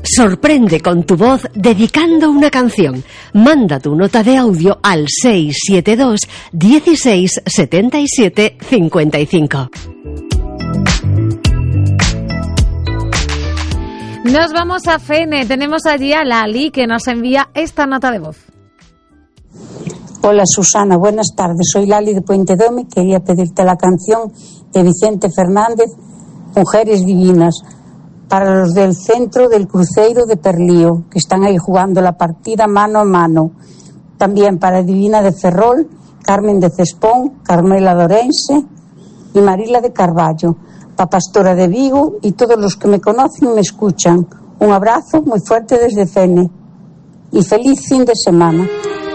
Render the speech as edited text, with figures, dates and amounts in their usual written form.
Sorprende con tu voz dedicando una canción. Manda tu nota de audio al 672 16 77 55. Nos vamos a Fene. Tenemos allí a Lali que nos envía esta nota de voz. Hola Susana, buenas tardes. Soy Lali de Puente Dome. Quería pedirte la canción de Vicente Fernández, Mujeres Divinas, para los del centro del Cruceiro de Perlío, que están ahí jugando la partida mano a mano. También para Divina de Ferrol, Carmen de Cespón, Carmela de Orense y Marila de Carballo, para Pastora de Vigo y todos los que me conocen y me escuchan. Un abrazo muy fuerte desde Fene y feliz fin de semana.